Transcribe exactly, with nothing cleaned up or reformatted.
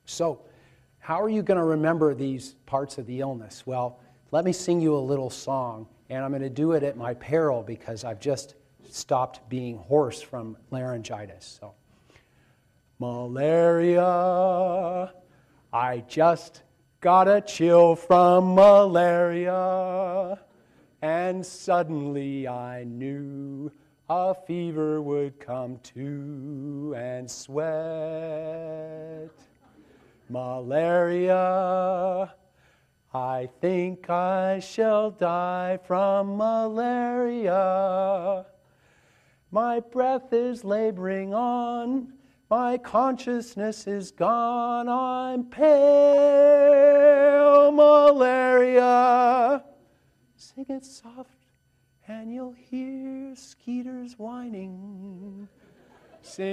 So, how are you going to remember these parts of the illness? Well, let me sing you a little song, and I'm going to do it at my peril because I've just stopped being hoarse from laryngitis. So, malaria, I just got a chill from malaria, and suddenly I knew a fever would come too, and sweat. Malaria, I think I shall die from malaria. My breath is laboring on, my consciousness is gone, I'm pale, malaria. Sing it soft and you'll hear skeeters whining. Sing